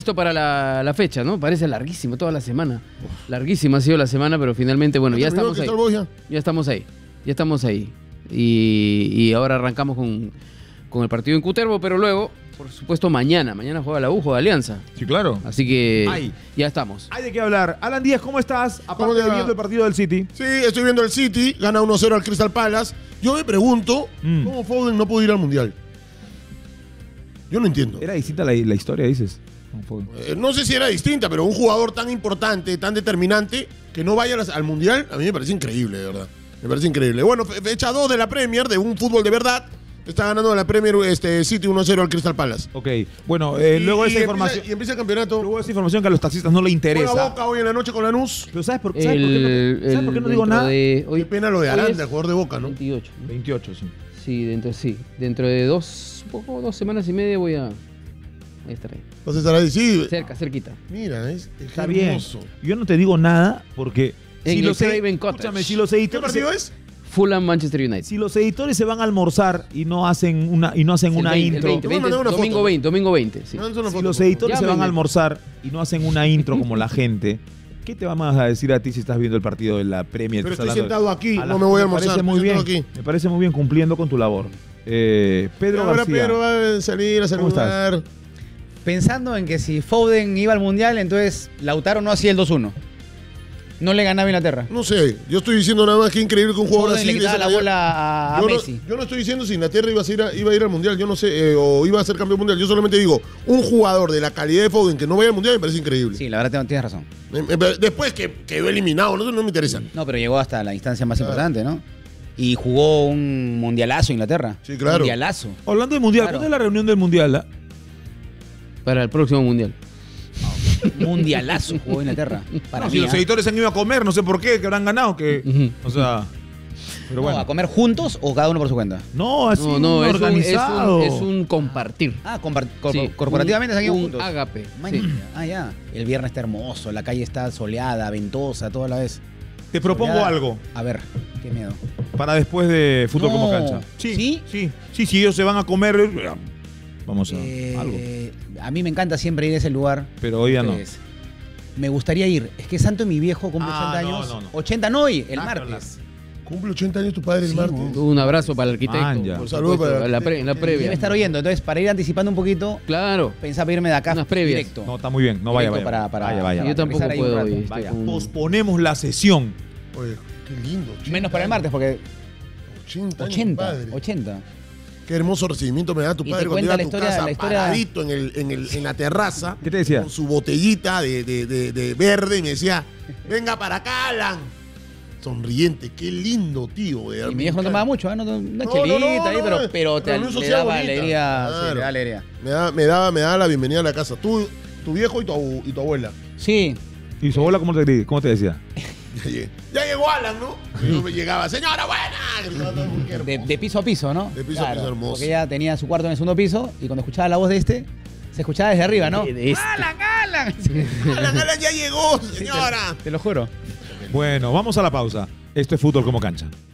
Esto para la fecha, ¿no? Parece larguísimo, toda la semana. Larguísima ha sido la semana, pero finalmente, bueno, ya estamos ahí. Ya estamos ahí. Ya estamos ahí. Y ahora arrancamos con el partido en Cutervo, pero luego, por supuesto, mañana juega la U, juega Alianza. Sí, claro. Así que ya estamos. Hay de qué hablar. Alan Díaz, ¿cómo estás? Aparte de viendo el partido del City. Sí, estoy viendo el City, gana 1-0 al Crystal Palace. Yo me pregunto, ¿cómo Foden no pudo ir al Mundial? Yo no entiendo. Era distinta la historia, dices. No sé si era distinta, pero un jugador tan importante, tan determinante, que no vaya al Mundial, a mí me parece increíble, de verdad. Me parece increíble. Bueno, fecha 2 de la Premier, de un fútbol de verdad. Está ganando la Premier City 1-0 al Crystal Palace. Ok, bueno, luego de esa información. Y empieza el campeonato. Luego de esa información que a los taxistas no le interesa. Juega Boca hoy en la noche con Lanús. Pero ¿sabes por qué no digo nada? Qué pena lo de Aranda, el jugador de Boca, ¿no? 28. 28, sí. Sí. Dentro de dos semanas y media voy a estar ahí. Entonces estará ahí, sí. Cerquita. Mira, Está hermoso. bien. Yo no te digo nada porque En el Craven Cottage. Escúchame, si los editores ¿Qué partido es? Fulham Manchester United. Si los editores se van a almorzar y no hacen una intro. Domingo 20, sí. Si los editores se van a almorzar y no hacen una intro como la gente, ¿qué te vamos a decir a ti si estás viendo el partido de la Premier? Pero estoy sentado aquí, no me voy a almorzar. Me parece muy bien cumpliendo con tu labor. Pedro ahora García. Pedro va a salir a saludar. Pensando en que si Foden iba al Mundial, entonces Lautaro no hacía el 2-1. No le ganaba a Inglaterra. No sé, yo estoy diciendo nada más que increíble que un jugador Foden así le quitaba la bola a Messi. Yo no estoy diciendo si Inglaterra iba a ir al Mundial, yo no sé, o iba a ser campeón mundial. Yo solamente digo, un jugador de la calidad de Foden que no vaya al Mundial me parece increíble. Sí, la verdad tienes razón. Después que quedó eliminado, no me interesa. No, pero llegó hasta la instancia más importante, ¿no? Y jugó un mundialazo Inglaterra. Sí, claro. Mundialazo. Hablando del Mundial, Claro. ¿cuándo es la reunión del Mundial? Para el próximo Mundial. Mundialazo jugó Inglaterra. Para Si mí, los editores han ido a comer, no sé por qué, que habrán ganado. O sea. Pero bueno. ¿A comer juntos o cada uno por su cuenta? No, así No, organizado. es un compartir. Ah, Sí, corporativamente se han ido un juntos. ágape. Man, Sí. ya. El viernes está hermoso, la calle está soleada, ventosa, toda la vez. Te propongo Soleada. algo A ver, qué miedo. para después de fútbol No. como cancha. ¿Sí? Sí, si ellos se van a comer, vamos a algo. A mí me encanta siempre ir a ese lugar. Pero hoy ya no. Ustedes. Me gustaría ir. Es que Santo mi viejo cumple 80 años. no. 80 no hoy, el Ah, martes. Cumple 80 años tu padre el Sí, martes. Un abrazo para el arquitecto. ya. Por Un saludo supuesto, para el en la previa. Debe estar oyendo. Entonces, para ir anticipando un poquito, Claro. pensaba irme de acá Unas previas. directo. No, está muy bien. No vaya. Directo para- Vaya. Yo tampoco empezar ahí un puedo rato. ir. Vaya. Estoy con- Posponemos la sesión. Oye, qué lindo. 80 Menos para el martes, porque 80 años, 80. padre. 80. Qué hermoso recibimiento me da tu Y padre te cuando cuenta llega a tu la casa historia- paradito en la terraza. ¿Qué te decía? Con su botellita de verde y me decía, venga para acá, Alan. Sonriente, qué lindo, tío. Y mi viejo no tomaba mucho, ¿eh? Una No, chelita ahí, no, pero pero no le social daba bonita. alegría. Sí, Claro. le da alegría. Me da la bienvenida a la casa. Tu viejo y tu abuela. Sí. ¿Y su abuela cómo te decía? Ya llegó Alan, ¿no? Y yo me llegaba, señora, buena. Gritaba todo, qué hermoso. De piso a piso, ¿no? De piso a piso, hermoso. Porque ella tenía su cuarto en el segundo piso y cuando escuchaba la voz de se escuchaba desde arriba, ¿no? De este. ¡Alan! Alan ya llegó, señora. Te lo juro. Bueno, vamos a la pausa. Esto es Fútbol como cancha.